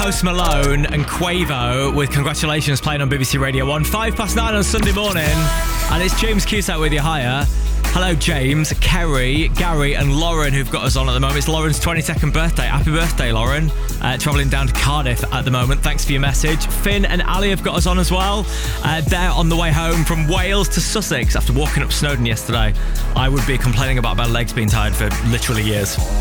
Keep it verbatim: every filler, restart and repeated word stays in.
Post Malone and Quavo with Congratulations playing on B B C Radio one. Five past nine on Sunday morning. And it's James Cusack with you. Hiya. Hello, James, Kerry, Gary and Lauren who've got us on at the moment. It's Lauren's twenty-second birthday. Happy birthday, Lauren. Uh, travelling down to Cardiff at the moment. Thanks for your message. Finn and Ali have got us on as well. Uh, they're on the way home from Wales to Sussex after walking up Snowdon yesterday. I would be complaining about my legs being tired for literally years.